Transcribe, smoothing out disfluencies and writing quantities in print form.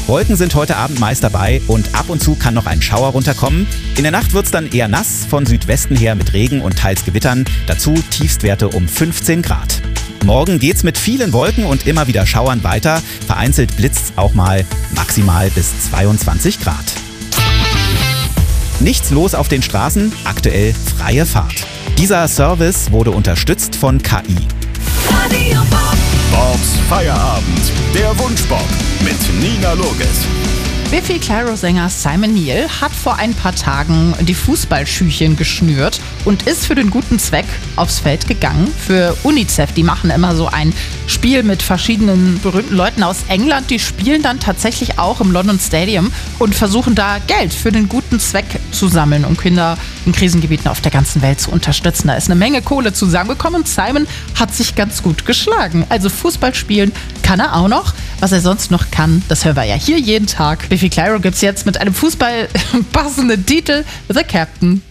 Wolken sind heute Abend meist dabei und ab und zu kann noch ein Schauer runterkommen. In der Nacht wird es dann eher nass, von Südwesten her mit Regen und teils Gewittern. Dazu Tiefstwerte um 15 Grad. Morgen geht's mit vielen Wolken und immer wieder Schauern weiter. Vereinzelt blitzt's auch mal, maximal bis 22 Grad. Nichts los auf den Straßen, aktuell freie Fahrt. Dieser Service wurde unterstützt von KI. Bobs Feierabend, der Wunschbob mit Nina Loges. Biffy Clyro-Sänger Simon Neil hat vor ein paar Tagen die Fußballschüchen geschnürt und ist für den guten Zweck aufs Feld gegangen. Für UNICEF, die machen immer so ein Spiel mit verschiedenen berühmten Leuten aus England. Die spielen dann tatsächlich auch im London Stadium und versuchen da Geld für den guten Zweck zu sammeln, um Kinder in Krisengebieten auf der ganzen Welt zu unterstützen. Da ist eine Menge Kohle zusammengekommen und Simon hat sich ganz gut geschlagen. Also Fußball spielen kann er auch noch. Was er sonst noch kann, das hören wir ja hier jeden Tag. Biffy Clyro gibt's jetzt mit einem Fußball passenden Titel The Captain.